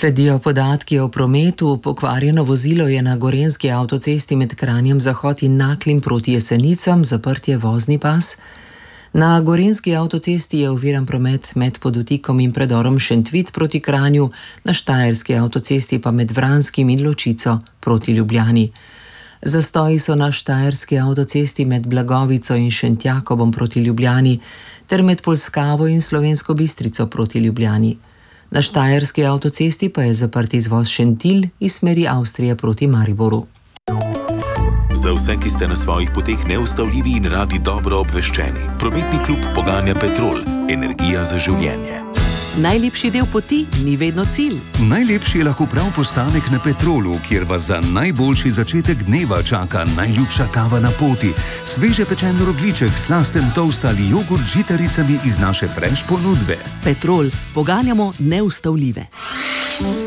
Sledijo podatki o prometu. Pokvarjeno vozilo je na gorenjski avtocesti med Kranjem Zahod in Naklim proti Jesenicam, zaprt je vozni pas. Na gorenjski avtocesti je oviran promet med Podutikom in predorom Šentvid proti Kranju, na štajerski avtocesti pa med Vranskim in Ločico proti Ljubljani. Zastoji so na štajerski avtocesti med Blagovico in Šentjakobom proti Ljubljani ter med Polskavo in Slovensko Bistrico proti Ljubljani. Na štajerski avtocesti pa je zaprt izvoz Šentilj iz smeri Avstrije proti Mariboru. Za vse, ki ste na svojih poteh neustavljivi in radi dobro obveščeni, prometni klub poganja Petrol, energija za življenje. Najlepši del poti ni vedno cilj. Najlepši je lahko prav postanek na Petrolu, kjer vas za najboljši začetek dneva čaka najljubša kava na poti, sveže pečen rogljiček, slasten toast ali jogurt z žitaricami iz naše fresh ponudbe. Petrol, poganjamo neustavljive.